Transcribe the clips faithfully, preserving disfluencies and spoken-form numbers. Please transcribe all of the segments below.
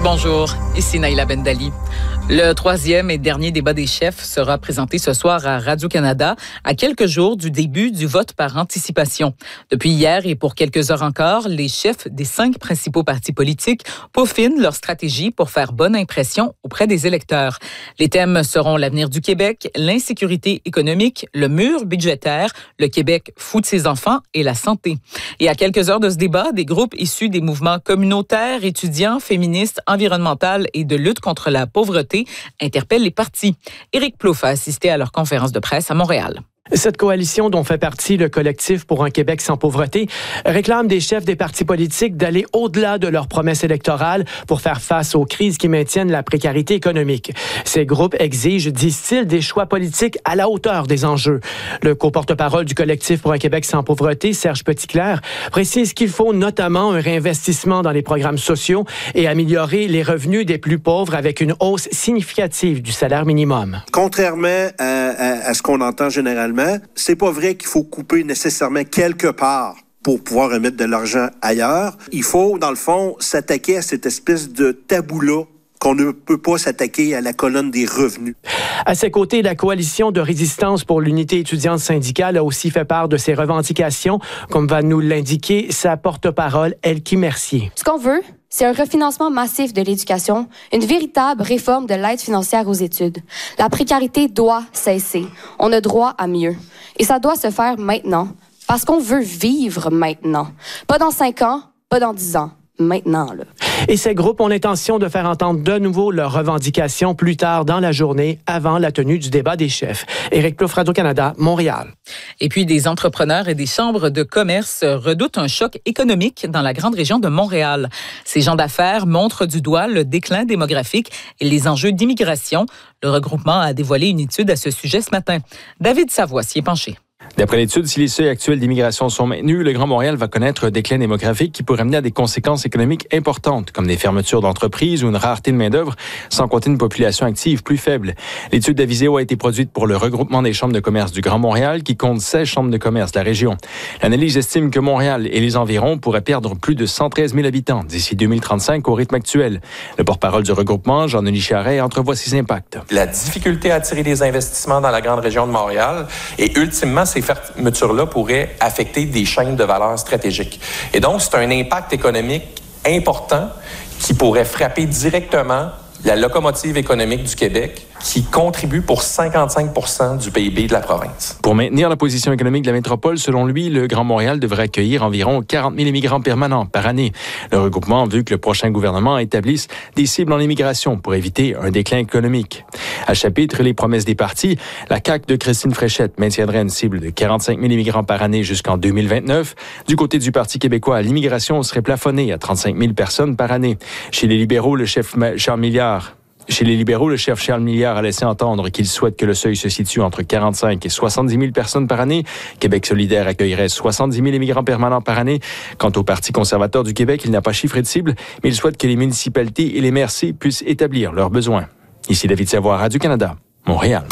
Bonjour, ici Naïla Bendali. Le troisième et dernier débat des chefs sera présenté ce soir à Radio-Canada, à quelques jours du début du vote par anticipation. Depuis hier et pour quelques heures encore, les chefs des cinq principaux partis politiques peaufinent leur stratégie pour faire bonne impression auprès des électeurs. Les thèmes seront l'avenir du Québec, l'insécurité économique, le mur budgétaire, le Québec fou de ses enfants et la santé. Et à quelques heures de ce débat, des groupes issus des mouvements communautaires, étudiants, féministes, environnementaux et de lutte contre la pauvreté interpellent les partis. Éric Plouffe a assisté à leur conférence de presse à Montréal. Cette coalition dont fait partie le collectif pour un Québec sans pauvreté réclame des chefs des partis politiques d'aller au-delà de leurs promesses électorales pour faire face aux crises qui maintiennent la précarité économique. Ces groupes exigent, disent-ils, des choix politiques à la hauteur des enjeux. Le co-porte-parole du collectif pour un Québec sans pauvreté, Serge Petitclerc, précise qu'il faut notamment un réinvestissement dans les programmes sociaux et améliorer les revenus des plus pauvres avec une hausse significative du salaire minimum. Contrairement à, à, à ce qu'on entend généralement, c'est pas vrai qu'il faut couper nécessairement quelque part pour pouvoir remettre de l'argent ailleurs. Il faut, dans le fond, s'attaquer à cette espèce de tabou-là qu'on ne peut pas s'attaquer à la colonne des revenus. À ses côtés, la coalition de résistance pour l'unité étudiante syndicale a aussi fait part de ses revendications, comme va nous l'indiquer sa porte-parole, Elkie Mercier. Ce qu'on veut, c'est un refinancement massif de l'éducation, une véritable réforme de l'aide financière aux études. La précarité doit cesser. On a droit à mieux. Et ça doit se faire maintenant, parce qu'on veut vivre maintenant. Pas dans cinq ans, pas dans dix ans. Maintenant, là. Et ces groupes ont l'intention de faire entendre de nouveau leurs revendications plus tard dans la journée, avant la tenue du débat des chefs. Éric Plouffe, Radio-Canada, Montréal. Et puis, des entrepreneurs et des chambres de commerce redoutent un choc économique dans la grande région de Montréal. Ces gens d'affaires montrent du doigt le déclin démographique et les enjeux d'immigration. Le regroupement a dévoilé une étude à ce sujet ce matin. David Savoie s'y est penché. D'après l'étude, si les seuils actuels d'immigration sont maintenus, le Grand Montréal va connaître un déclin démographique qui pourrait amener à des conséquences économiques importantes, comme des fermetures d'entreprises ou une rareté de main-d'œuvre, sans compter une population active plus faible. L'étude d'Aviseo a été produite pour le regroupement des chambres de commerce du Grand Montréal, qui compte seize chambres de commerce de la région. L'analyse estime que Montréal et les environs pourraient perdre plus de cent treize mille habitants d'ici deux mille trente-cinq au rythme actuel. Le porte-parole du regroupement, Jean-Denis Charret, entrevoit ses impacts. La difficulté à attirer des investissements dans la grande région de Montréal et ultimement, ces fermetures-là pourraient affecter des chaînes de valeur stratégiques. Et donc, c'est un impact économique important qui pourrait frapper directement la locomotive économique du Québec, qui contribue pour cinquante-cinq pour cent du P I B de la province. Pour maintenir la position économique de la métropole, selon lui, le Grand Montréal devrait accueillir environ quarante mille immigrants permanents par année. Le regroupement veut que le prochain gouvernement établisse des cibles en immigration pour éviter un déclin économique. À chapitre les promesses des partis, la C A Q de Christine Fréchette maintiendrait une cible de quarante-cinq mille immigrants par année jusqu'en deux mille vingt-neuf. Du côté du Parti québécois, l'immigration serait plafonnée à trente-cinq mille personnes par année. Chez les libéraux, le chef Charles Milliard Chez les libéraux, le chef Charles Milliard a laissé entendre qu'il souhaite que le seuil se situe entre quarante-cinq et soixante-dix mille personnes par année. Québec solidaire accueillerait soixante-dix mille immigrants permanents par année. Quant au Parti conservateur du Québec, il n'a pas chiffré de cible, mais il souhaite que les municipalités et les M R C puissent établir leurs besoins. Ici David Savoie, Radio-Canada, Montréal.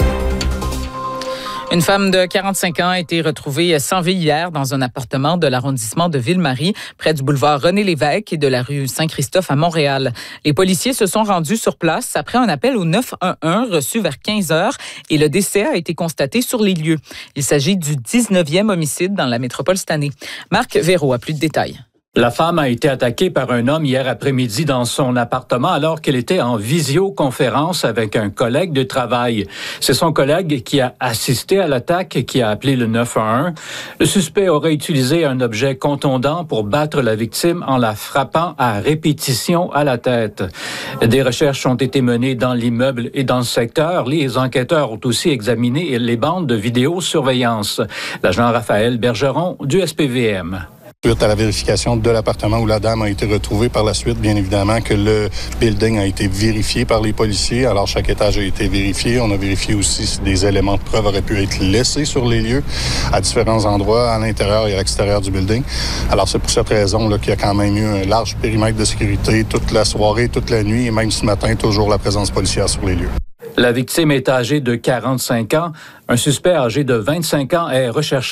Une femme de quarante-cinq ans a été retrouvée sans vie hier dans un appartement de l'arrondissement de Ville-Marie, près du boulevard René-Lévesque et de la rue Saint-Christophe à Montréal. Les policiers se sont rendus sur place après un appel au neuf un un reçu vers quinze heures et le décès a été constaté sur les lieux. Il s'agit du dix-neuvième homicide dans la métropole cette année. Marc Véraud a plus de détails. La femme a été attaquée par un homme hier après-midi dans son appartement alors qu'elle était en visioconférence avec un collègue de travail. C'est son collègue qui a assisté à l'attaque et qui a appelé le neuf un un. Le suspect aurait utilisé un objet contondant pour battre la victime en la frappant à répétition à la tête. Des recherches ont été menées dans l'immeuble et dans le secteur. Les enquêteurs ont aussi examiné les bandes de vidéosurveillance. L'agent Raphaël Bergeron du S P V M. Suite à la vérification de l'appartement où la dame a été retrouvée par la suite, bien évidemment que le building a été vérifié par les policiers. Alors, chaque étage a été vérifié. On a vérifié aussi si des éléments de preuve auraient pu être laissés sur les lieux à différents endroits, à l'intérieur et à l'extérieur du building. Alors, c'est pour cette raison là, qu'il y a quand même eu un large périmètre de sécurité toute la soirée, toute la nuit et même ce matin, toujours la présence policière sur les lieux. La victime est âgée de quarante-cinq ans. Un suspect âgé de vingt-cinq ans est recherché.